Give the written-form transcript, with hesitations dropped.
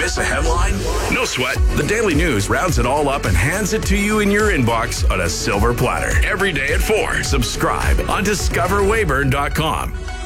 miss a headline? No sweat. The Daily News rounds it all up and hands it to you in your inbox on a silver platter. Every day at 4. Subscribe on discoverwayburn.com.